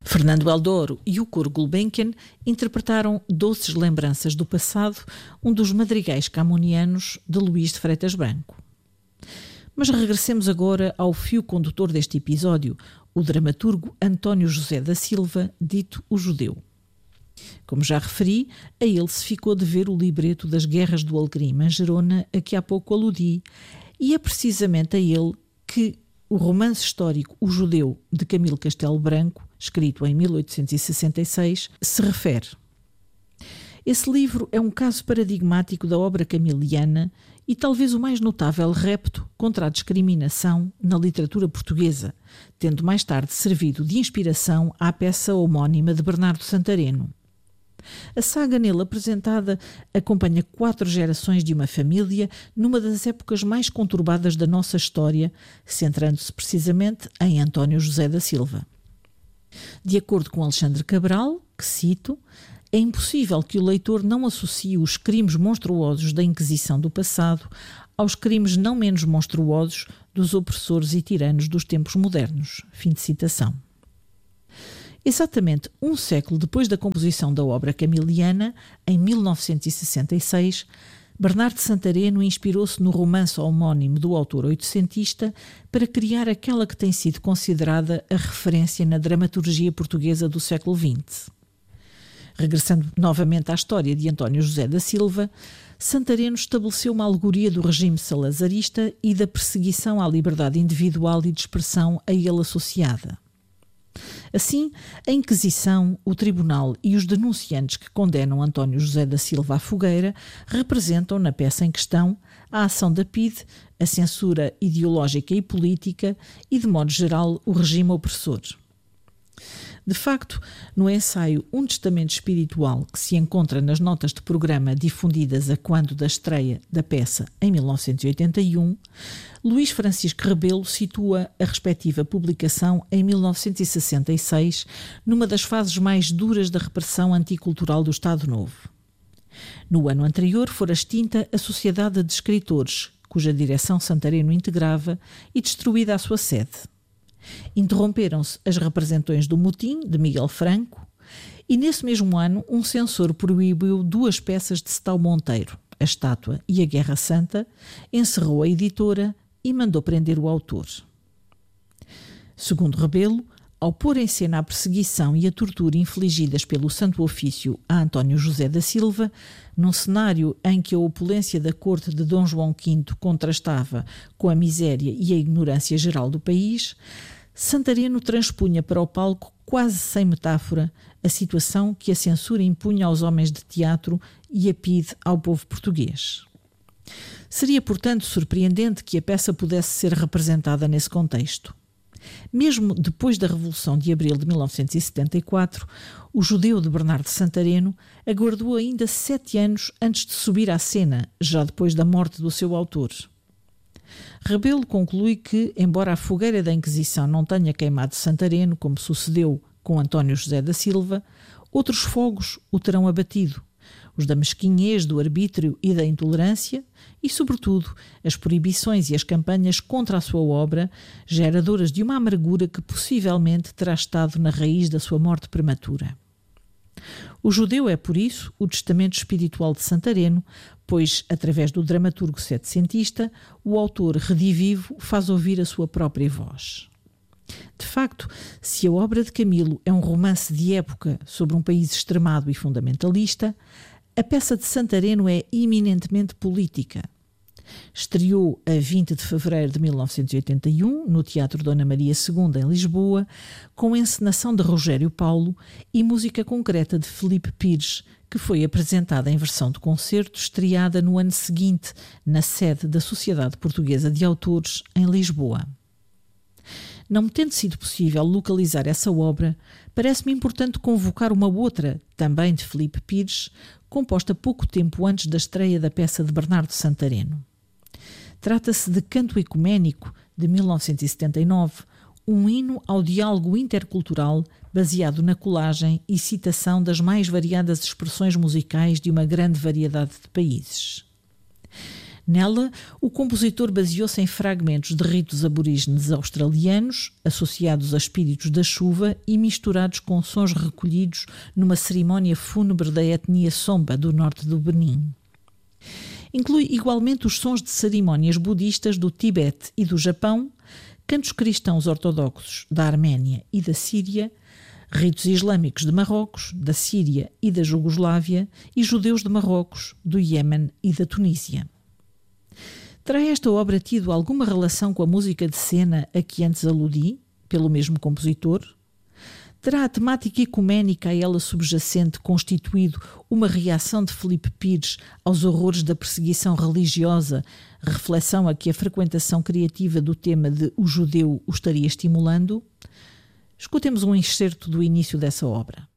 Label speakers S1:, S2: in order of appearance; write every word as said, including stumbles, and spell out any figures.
S1: Fernando Eldoro e o coro Gulbenkian interpretaram Doces Lembranças do Passado, um dos madrigais camonianos de Luís de Freitas Branco. Mas regressemos agora ao fio condutor deste episódio, o dramaturgo António José da Silva, dito o Judeu. Como já referi, a ele se ficou de ver o libreto das Guerras do Alegrim Mangerona, a que há pouco aludi, e é precisamente a ele que o romance histórico O Judeu, de Camilo Castelo Branco, escrito em mil oitocentos e sessenta e seis, se refere. Esse livro é um caso paradigmático da obra camiliana e talvez o mais notável repto contra a discriminação na literatura portuguesa, tendo mais tarde servido de inspiração à peça homónima de Bernardo Santareno. A saga nele apresentada acompanha quatro gerações de uma família numa das épocas mais conturbadas da nossa história, centrando-se precisamente em António José da Silva. De acordo com Alexandre Cabral, que cito, é impossível que o leitor não associe os crimes monstruosos da Inquisição do passado aos crimes não menos monstruosos dos opressores e tiranos dos tempos modernos. Fim de citação. Exatamente um século depois da composição da obra camiliana, em mil novecentos e sessenta e seis, Bernardo Santareno inspirou-se no romance homónimo do autor oitocentista para criar aquela que tem sido considerada a referência na dramaturgia portuguesa do século vinte. Regressando novamente à história de António José da Silva, Santareno estabeleceu uma alegoria do regime salazarista e da perseguição à liberdade individual e de expressão a ele associada. Assim, a Inquisição, o Tribunal e os denunciantes que condenam António José da Silva à fogueira representam, na peça em questão, a ação da P I D, a censura ideológica e política e, de modo geral, o regime opressor. De facto, no ensaio Um Testamento Espiritual, que se encontra nas notas de programa difundidas a quando da estreia da peça em mil novecentos e oitenta e um, Luís Francisco Rebelo situa a respectiva publicação em mil novecentos e sessenta e seis, numa das fases mais duras da repressão anticultural do Estado Novo. No ano anterior fora extinta a Sociedade de Escritores, cuja direção Santareno integrava, e destruída a sua sede. Interromperam-se as representações do motim, de Miguel Franco, e nesse mesmo ano um censor proibiu duas peças de Setão Monteiro, a Estátua e a Guerra Santa, encerrou a editora e mandou prender o autor. Segundo Rebelo, ao pôr em cena a perseguição e a tortura infligidas pelo Santo Ofício a António José da Silva, num cenário em que a opulência da corte de Dom João quinto contrastava com a miséria e a ignorância geral do país, Santareno transpunha para o palco, quase sem metáfora, a situação que a censura impunha aos homens de teatro e a P I D ao povo português. Seria, portanto, surpreendente que a peça pudesse ser representada nesse contexto. Mesmo depois da Revolução de Abril de mil novecentos e setenta e quatro, O Judeu de Bernardo Santareno aguardou ainda sete anos antes de subir à cena, já depois da morte do seu autor. Rebelo conclui que, embora a fogueira da Inquisição não tenha queimado Santareno, como sucedeu com António José da Silva, outros fogos o terão abatido, os da mesquinhez, do arbítrio e da intolerância, e, sobretudo, as proibições e as campanhas contra a sua obra, geradoras de uma amargura que possivelmente terá estado na raiz da sua morte prematura. O Judeu é, por isso, o testamento espiritual de Santareno, pois, através do dramaturgo setecentista, o autor redivivo faz ouvir a sua própria voz. De facto, se a obra de Camilo é um romance de época sobre um país extremado e fundamentalista, a peça de Santareno é eminentemente política. Estreou a vinte de fevereiro de mil novecentos e oitenta e um no Teatro Dona Maria segunda, em Lisboa, com encenação de Rogério Paulo e música concreta de Filipe Pires, que foi apresentada em versão de concerto, estreada no ano seguinte na sede da Sociedade Portuguesa de Autores, em Lisboa. Não me tendo sido possível localizar essa obra, parece-me importante convocar uma outra, também de Filipe Pires, composta pouco tempo antes da estreia da peça de Bernardo Santareno. Trata-se de Canto Ecuménico, de mil novecentos e setenta e nove, um hino ao diálogo intercultural baseado na colagem e citação das mais variadas expressões musicais de uma grande variedade de países. Nela, o compositor baseou-se em fragmentos de ritos aborígenes australianos, associados a espíritos da chuva e misturados com sons recolhidos numa cerimónia fúnebre da etnia Somba do norte do Benin. Inclui igualmente os sons de cerimónias budistas do Tibete e do Japão, cantos cristãos ortodoxos da Arménia e da Síria, ritos islâmicos de Marrocos, da Síria e da Jugoslávia e judeus de Marrocos, do Iêmen e da Tunísia. Terá esta obra tido alguma relação com a música de cena a que antes aludi, pelo mesmo compositor? Terá a temática ecuménica a ela subjacente constituído uma reação de Filipe Pires aos horrores da perseguição religiosa, reflexão a que a frequentação criativa do tema de O Judeu o estaria estimulando? Escutemos um excerto do início dessa obra.